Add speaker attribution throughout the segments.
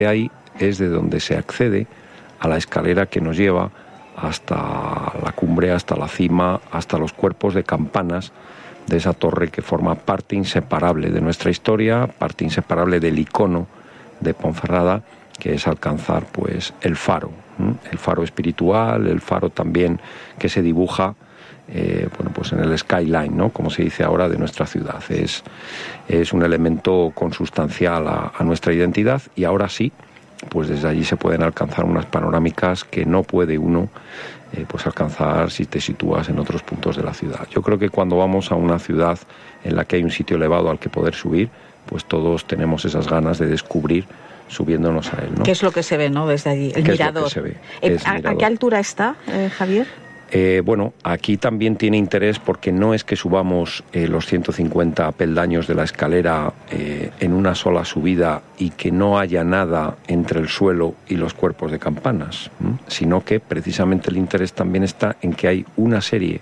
Speaker 1: De ahí es de donde se accede a la escalera que nos lleva hasta la cumbre, hasta la cima, hasta los cuerpos de campanas de esa torre que forma parte inseparable de nuestra historia, parte inseparable del icono de Ponferrada, que es alcanzar pues el faro espiritual, el faro también que se dibuja pues en el skyline, ¿no?, como se dice ahora, de nuestra ciudad. Es un elemento consustancial a nuestra identidad, y ahora sí, pues desde allí se pueden alcanzar unas panorámicas que no puede uno pues alcanzar si te sitúas en otros puntos de la ciudad. Yo creo que cuando vamos a una ciudad en la que hay un sitio elevado al que poder subir, pues todos tenemos esas ganas de descubrir subiéndonos a él, ¿no?
Speaker 2: ¿Qué es lo que se ve, no, desde allí? El mirador.
Speaker 1: Es lo que se ve.
Speaker 2: ¿A qué altura está, Javier?
Speaker 1: Bueno, aquí también tiene interés porque no es que subamos los 150 peldaños de la escalera en una sola subida y que no haya nada entre el suelo y los cuerpos de campanas, sino que precisamente el interés también está en que hay una serie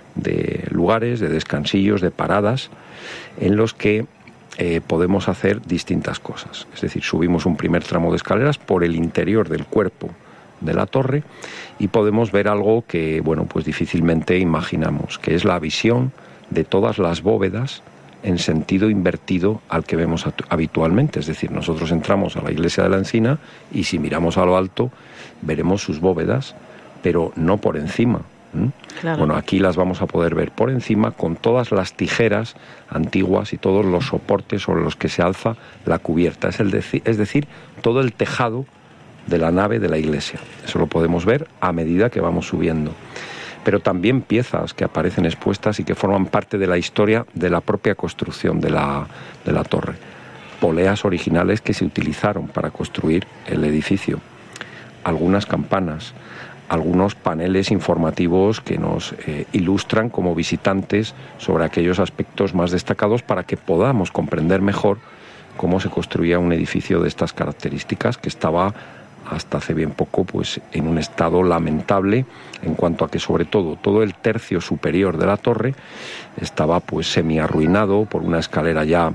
Speaker 1: de lugares, de descansillos, de paradas en los que podemos hacer distintas cosas. Es decir, subimos un primer tramo de escaleras por el interior del cuerpo de la torre y podemos ver algo que, bueno, pues difícilmente imaginamos, que es la visión de todas las bóvedas en sentido invertido al que vemos habitualmente. Es decir, nosotros entramos a la iglesia de la Encina y si miramos a lo alto veremos sus bóvedas, pero no por encima. Claro. Bueno, aquí las vamos a poder ver por encima con todas las tijeras antiguas y todos los soportes sobre los que se alza la cubierta, es decir, todo el tejado de la nave de la iglesia. Eso lo podemos ver a medida que vamos subiendo. Pero también piezas que aparecen expuestas y que forman parte de la historia de la propia construcción de la torre. Poleas originales que se utilizaron para construir el edificio. Algunas campanas, algunos paneles informativos que nos ilustran como visitantes sobre aquellos aspectos más destacados para que podamos comprender mejor cómo se construía un edificio de estas características, que estaba hasta hace bien poco pues en un estado lamentable, en cuanto a que sobre todo el tercio superior de la torre estaba pues semiarruinado por una escalera ya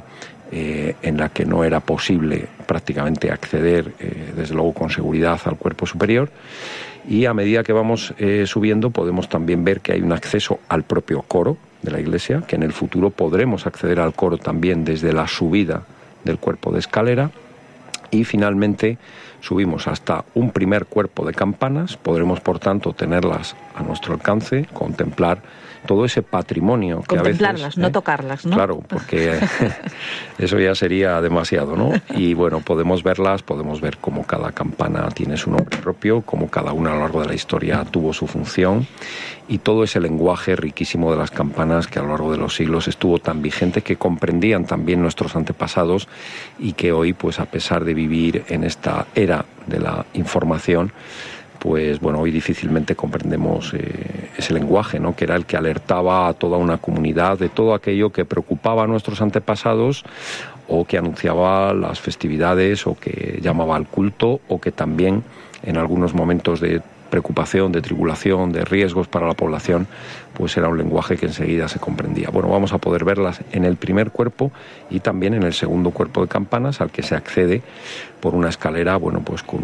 Speaker 1: en la que no era posible prácticamente acceder desde luego con seguridad al cuerpo superior, y a medida que vamos subiendo podemos también ver que hay un acceso al propio coro de la iglesia, que en el futuro podremos acceder al coro también desde la subida del cuerpo de escalera. Y finalmente subimos hasta un primer cuerpo de campanas, podremos por tanto tenerlas a nuestro alcance, contemplar todo ese patrimonio que
Speaker 2: contemplarlas,
Speaker 1: a veces,
Speaker 2: no tocarlas, ¿no?
Speaker 1: Claro, porque eso ya sería demasiado, ¿no? Y bueno, podemos verlas, podemos ver cómo cada campana tiene su nombre propio, cómo cada una a lo largo de la historia tuvo su función, y todo ese lenguaje riquísimo de las campanas que a lo largo de los siglos estuvo tan vigente, que comprendían también nuestros antepasados y que hoy, pues a pesar de vivir en esta era de la información, pues bueno, hoy difícilmente comprendemos ese lenguaje, ¿no?, que era el que alertaba a toda una comunidad de todo aquello que preocupaba a nuestros antepasados, o que anunciaba las festividades, o que llamaba al culto, o que también en algunos momentos de preocupación, de tribulación, de riesgos para la población, pues era un lenguaje que enseguida se comprendía. Bueno, vamos a poder verlas en el primer cuerpo y también en el segundo cuerpo de campanas, al que se accede por una escalera, bueno, pues con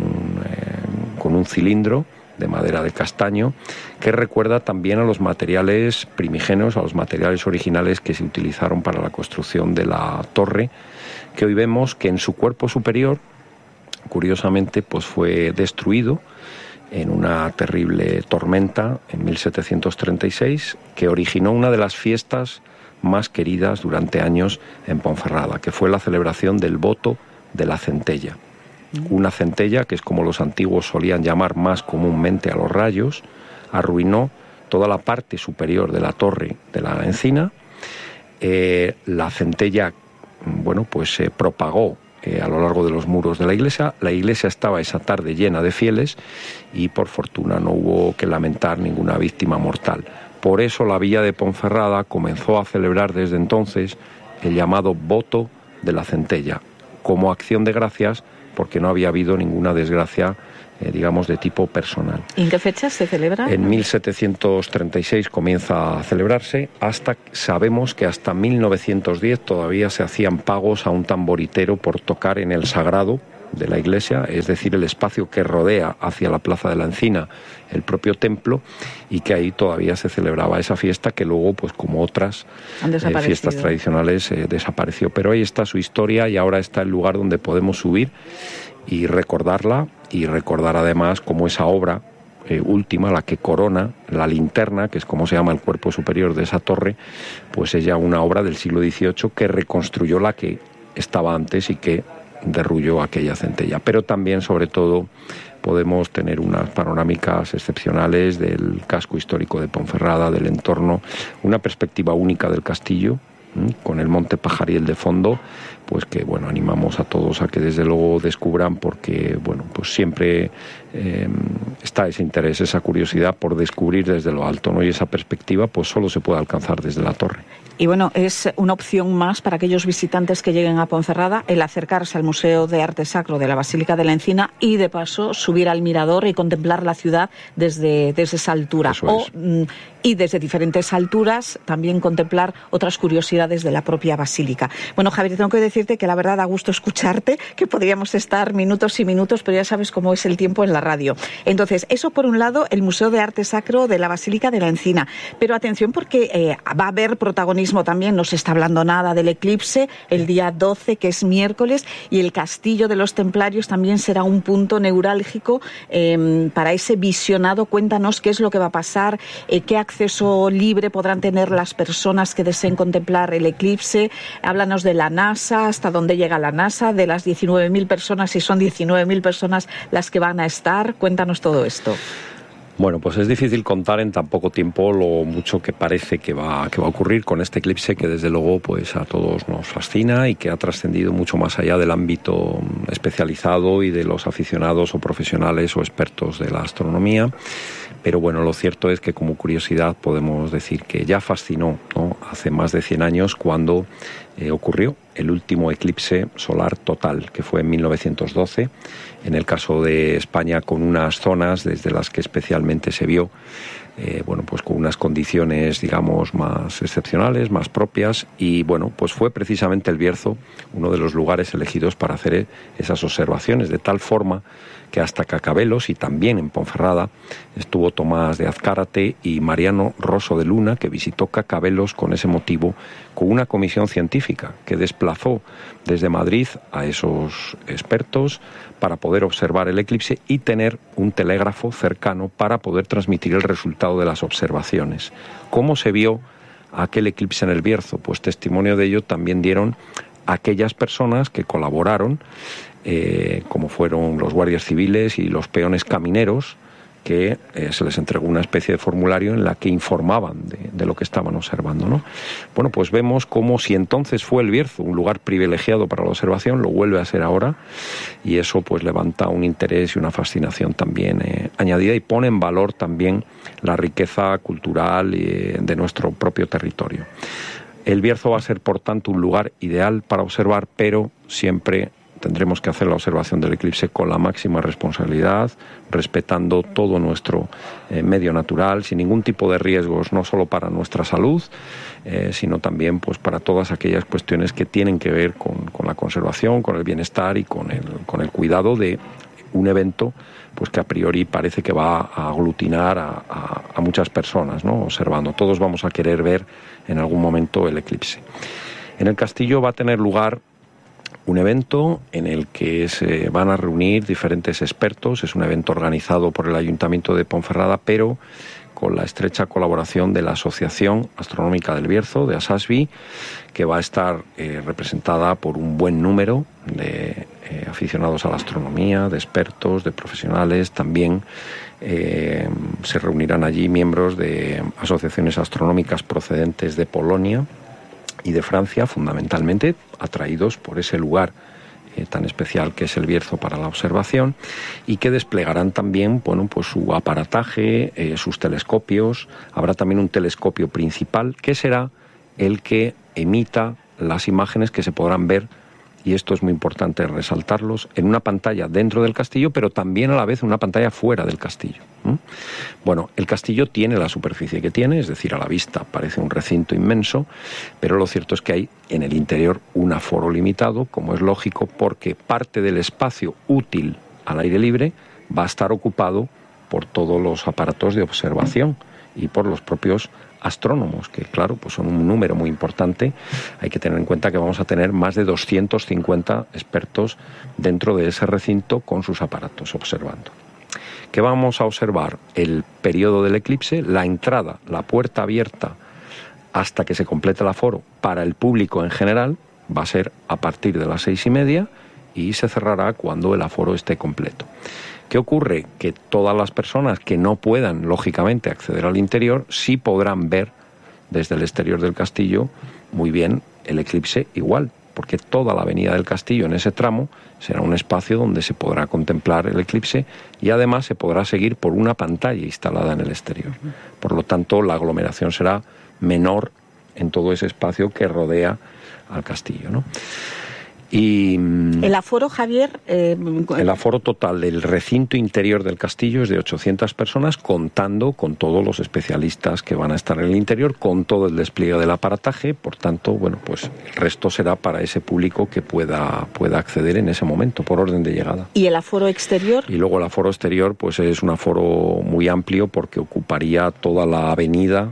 Speaker 1: un cilindro de madera de castaño, que recuerda también a los materiales primigenios, a los materiales originales que se utilizaron para la construcción de la torre, que hoy vemos que en su cuerpo superior, curiosamente, pues fue destruido en una terrible tormenta en 1736, que originó una de las fiestas más queridas durante años en Ponferrada, que fue la celebración del voto de la centella. Una centella, que es como los antiguos solían llamar más comúnmente a los rayos, arruinó toda la parte superior de la torre de la Encina. La centella, bueno, pues se propagó a lo largo de los muros de la iglesia. La iglesia estaba esa tarde llena de fieles y por fortuna no hubo que lamentar ninguna víctima mortal. Por eso la villa de Ponferrada comenzó a celebrar desde entonces el llamado voto de la centella, como acción de gracias porque no había habido ninguna desgracia, digamos, de tipo personal.
Speaker 2: ¿En qué fecha se celebra?
Speaker 1: En 1736 comienza a celebrarse, sabemos que hasta 1910 todavía se hacían pagos a un tamboritero por tocar en el sagrado de la iglesia, es decir, el espacio que rodea hacia la Plaza de la Encina el propio templo, y que ahí todavía se celebraba esa fiesta que luego, pues como otras fiestas tradicionales, desapareció. Pero ahí está su historia y ahora está el lugar donde podemos subir y recordarla, y recordar además cómo esa obra última, la que corona la linterna, que es como se llama el cuerpo superior de esa torre, pues es ya una obra del siglo XVIII que reconstruyó la que estaba antes y que derrulló aquella centella. Pero también, sobre todo, podemos tener unas panorámicas excepcionales del casco histórico de Ponferrada, del entorno, una perspectiva única del castillo, con el Monte Pajariel de fondo, pues que bueno, animamos a todos a que desde luego descubran, porque bueno, pues siempre está ese interés, esa curiosidad por descubrir desde lo alto, ¿no? Y esa perspectiva pues solo se puede alcanzar desde la torre.
Speaker 2: Y bueno, es una opción más para aquellos visitantes que lleguen a Ponferrada el acercarse al Museo de Arte Sacro de la Basílica de la Encina y de paso subir al mirador y contemplar la ciudad desde esa altura. Y desde diferentes alturas también contemplar otras curiosidades de la propia basílica. Bueno, Javier, tengo que decirte que la verdad da gusto escucharte, que podríamos estar minutos y minutos, pero ya sabes cómo es el tiempo en la radio. Entonces, eso por un lado, el Museo de Arte Sacro de la Basílica de la Encina. Pero atención, porque va a haber protagonismo también, no se está hablando nada del eclipse, el día 12, que es miércoles, y el Castillo de los Templarios también será un punto neurálgico para ese visionado. Cuéntanos qué es lo que va a pasar, qué acceso libre podrán tener las personas que deseen contemplar el eclipse. Háblanos de la NASA, hasta dónde llega la NASA, de las 19.000 personas, si son 19.000 personas las que van a estar. Cuéntanos todo esto.
Speaker 1: Bueno, pues es difícil contar en tan poco tiempo lo mucho que parece que va a ocurrir con este eclipse, que desde luego pues a todos nos fascina y que ha trascendido mucho más allá del ámbito especializado y de los aficionados o profesionales o expertos de la astronomía. Pero bueno, lo cierto es que como curiosidad podemos decir que ya fascinó, ¿no?, hace más de 100 años cuando ocurrió el último eclipse solar total, que fue en 1912, en el caso de España con unas zonas desde las que especialmente se vio, bueno, pues con unas condiciones, digamos, más excepcionales, más propias, y bueno, pues fue precisamente el Bierzo uno de los lugares elegidos para hacer esas observaciones, de tal forma que hasta Cacabelos y también en Ponferrada estuvo Tomás de Azcárate y Mariano Rosso de Luna, que visitó Cacabelos con ese motivo, con una comisión científica que desplazó desde Madrid a esos expertos para poder observar el eclipse y tener un telégrafo cercano para poder transmitir el resultado de las observaciones. ¿Cómo se vio aquel eclipse en el Bierzo? Pues testimonio de ello también dieron aquellas personas que colaboraron, como fueron los guardias civiles y los peones camineros, que se les entregó una especie de formulario en la que informaban de lo que estaban observando, ¿no? Bueno, pues vemos como si entonces fue el Bierzo un lugar privilegiado para la observación, lo vuelve a ser ahora, y eso pues levanta un interés y una fascinación también añadida, y pone en valor también la riqueza cultural de nuestro propio territorio. El Bierzo va a ser, por tanto, un lugar ideal para observar, pero siempre tendremos que hacer la observación del eclipse con la máxima responsabilidad, respetando todo nuestro medio natural, sin ningún tipo de riesgos, no solo para nuestra salud, sino también pues para todas aquellas cuestiones que tienen que ver con la conservación, con el bienestar y con el cuidado de un evento pues que a priori parece que va a aglutinar a muchas personas, ¿no?, observando. Todos vamos a querer ver en algún momento el eclipse. En el castillo va a tener lugar un evento en el que se van a reunir diferentes expertos. Es un evento organizado por el Ayuntamiento de Ponferrada, pero con la estrecha colaboración de la Asociación Astronómica del Bierzo, de ASASBI, que va a estar representada por un buen número de aficionados a la astronomía, de expertos, de profesionales. También se reunirán allí miembros de asociaciones astronómicas procedentes de Polonia y de Francia, fundamentalmente atraídos por ese lugar tan especial que es el Bierzo para la observación, y que desplegarán también, bueno, pues su aparataje, sus telescopios. Habrá también un telescopio principal que será el que emita las imágenes que se podrán ver y esto es muy importante resaltarlos, en una pantalla dentro del castillo, pero también a la vez una pantalla fuera del castillo. Bueno, el castillo tiene la superficie que tiene, es decir, a la vista parece un recinto inmenso, pero lo cierto es que hay en el interior un aforo limitado, como es lógico, porque parte del espacio útil al aire libre va a estar ocupado por todos los aparatos de observación y por los propios astrónomos, que claro, pues son un número muy importante. Hay que tener en cuenta que vamos a tener más de 250 expertos dentro de ese recinto con sus aparatos observando. ¿Qué vamos a observar? El periodo del eclipse, la entrada, la puerta abierta hasta que se complete el aforo para el público en general, va a ser a partir de las 6:30 y se cerrará cuando el aforo esté completo. ¿Qué ocurre? Que todas las personas que no puedan, lógicamente, acceder al interior, sí podrán ver desde el exterior del castillo muy bien el eclipse igual, porque toda la avenida del castillo en ese tramo será un espacio donde se podrá contemplar el eclipse y además se podrá seguir por una pantalla instalada en el exterior. Por lo tanto, la aglomeración será menor en todo ese espacio que rodea al castillo, ¿no? Y
Speaker 2: el aforo, Javier...
Speaker 1: El aforo total del recinto interior del castillo es de 800 personas, contando con todos los especialistas que van a estar en el interior, con todo el despliegue del aparataje. Por tanto, bueno, pues el resto será para ese público que pueda acceder en ese momento, por orden de llegada.
Speaker 2: ¿Y el aforo exterior?
Speaker 1: Y luego el aforo exterior, pues es un aforo muy amplio porque ocuparía toda la avenida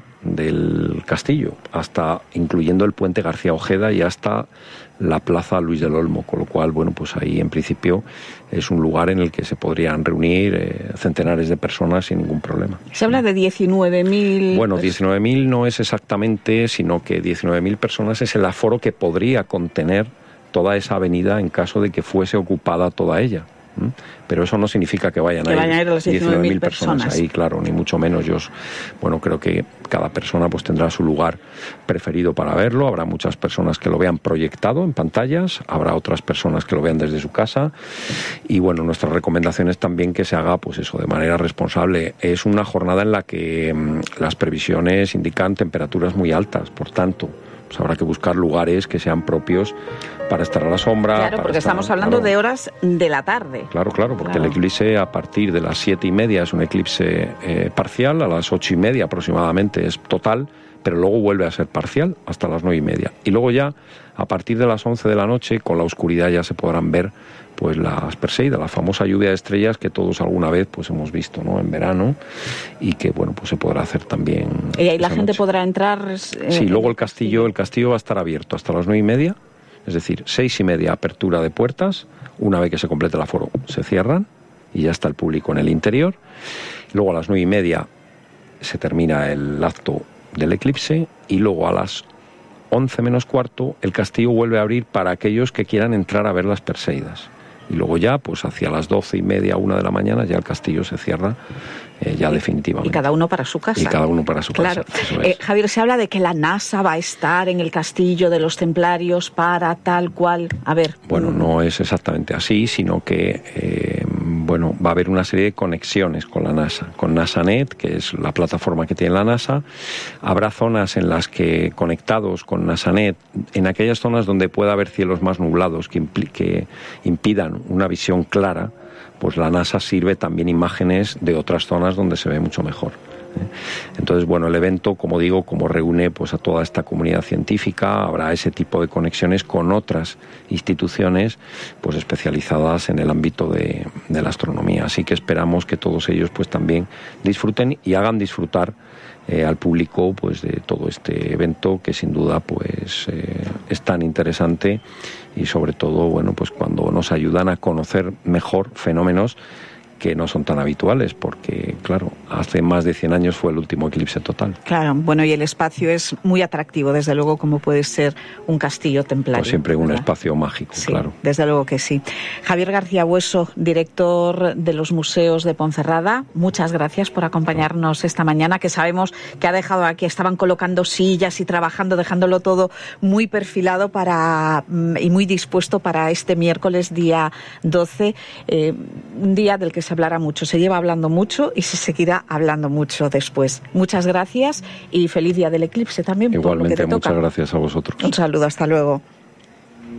Speaker 1: del castillo, hasta incluyendo el puente García Ojeda y hasta la plaza Luis del Olmo, con lo cual, bueno, pues ahí en principio es un lugar en el que se podrían reunir centenares de personas sin ningún problema.
Speaker 2: Se habla de 19.000...
Speaker 1: Bueno, 19.000 no es exactamente, sino que 19.000 personas es el aforo que podría contener toda esa avenida en caso de que fuese ocupada toda ella. Pero eso no significa que vayan a ir
Speaker 2: las 19.000
Speaker 1: personas ahí, claro, ni mucho menos. Yo, bueno, creo que cada persona pues tendrá su lugar preferido para verlo. Habrá muchas personas que lo vean proyectado en pantallas, habrá otras personas que lo vean desde su casa y bueno, nuestra recomendación es también que se haga pues eso de manera responsable. Es una jornada en la que las previsiones indican temperaturas muy altas, por tanto pues habrá que buscar lugares que sean propios para estar a la sombra.
Speaker 2: Claro, porque estamos hablando de horas de la tarde.
Speaker 1: Claro, porque el eclipse a partir de las 7:30 es un eclipse parcial, a las 8:30 aproximadamente es total, pero luego vuelve a ser parcial hasta las 9:30. Y luego ya, a partir de las 11 de la noche, con la oscuridad ya se podrán ver pues las Perseidas, la famosa lluvia de estrellas que todos alguna vez pues hemos visto, ¿no?, en verano, y que bueno, pues se podrá hacer también.
Speaker 2: ¿Y ahí la gente podrá entrar?
Speaker 1: Sí, luego el castillo va a estar abierto hasta las 9:30, es decir, 6:30 apertura de puertas, una vez que se complete el aforo se cierran y ya está el público en el interior. Luego a las 9:30 se termina el acto del eclipse y luego a las 11 menos cuarto el castillo vuelve a abrir para aquellos que quieran entrar a ver las Perseidas. Y luego ya, pues hacia las 12:30, 1 de la mañana, ya el castillo se cierra ya definitivamente.
Speaker 2: Y cada uno para su casa.
Speaker 1: Y cada uno para su
Speaker 2: casa.
Speaker 1: Eso es.
Speaker 2: Javier, se habla de que la NASA va a estar en el castillo de los Templarios para tal cual. A ver.
Speaker 1: Bueno, no es exactamente así, sino que va a haber una serie de conexiones con la NASA, con NASANet, que es la plataforma que tiene la NASA. Habrá zonas en las que, conectados con NASANet, en aquellas zonas donde pueda haber cielos más nublados que impidan una visión clara, pues la NASA sirve también imágenes de otras zonas donde se ve mucho mejor. Entonces, bueno, el evento, como digo, como reúne pues a toda esta comunidad científica, habrá ese tipo de conexiones con otras instituciones pues especializadas en el ámbito de la astronomía. Así que esperamos que todos ellos pues también disfruten y hagan disfrutar al público pues de todo este evento que sin duda pues es tan interesante y sobre todo, bueno, pues cuando nos ayudan a conocer mejor fenómenos que no son tan habituales, porque, claro, hace más de 100 años fue el último eclipse total.
Speaker 2: Claro, bueno, y el espacio es muy atractivo, desde luego, como puede ser un castillo templario.
Speaker 1: Pues siempre un
Speaker 2: ¿verdad?
Speaker 1: Espacio mágico,
Speaker 2: sí,
Speaker 1: claro.
Speaker 2: Desde luego que sí. Javier García Bueso, director de los museos de Ponferrada, muchas gracias por acompañarnos esta mañana, que sabemos que ha dejado aquí, estaban colocando sillas y trabajando, dejándolo todo muy perfilado y muy dispuesto para este miércoles, día 12, un día del que se hablará mucho, se lleva hablando mucho y se seguirá hablando mucho después. Muchas gracias y feliz día del eclipse también.
Speaker 1: Igualmente,
Speaker 2: por lo que te
Speaker 1: muchas
Speaker 2: toca.
Speaker 1: gracias a vosotros.
Speaker 2: Un saludo, hasta luego.